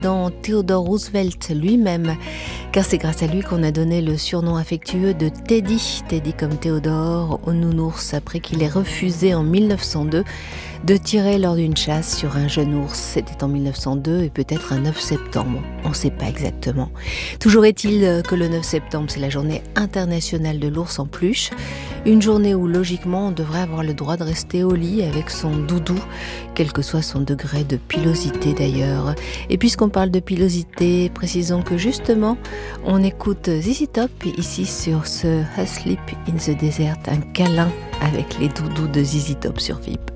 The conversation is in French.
Dans Theodore Roosevelt lui-même, car c'est grâce à lui qu'on a donné le surnom affectueux de Teddy, Teddy comme Théodore, au nounours, après qu'il ait refusé en 1902 de tirer lors d'une chasse sur un jeune ours. C'était en 1902 et peut-être un 9 septembre, on ne sait pas exactement. Toujours est-il que le 9 septembre, c'est la journée internationale de l'ours en peluche, une journée où logiquement on devrait avoir le droit de rester au lit avec son doudou, quel que soit son degré de pilosité d'ailleurs. Et puisqu'on parle de pilosité, précisons que justement, on écoute ZZ Top ici sur ce Asleep in the Desert, un câlin avec les doudous de ZZ Top sur VIP.